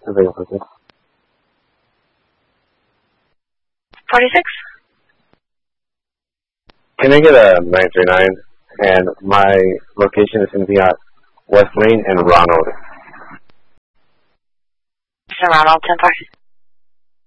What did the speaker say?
available. 46? Can I get a 939? And my location is going to be at West Lane and Ronald. Mr. Ronald, 10-4.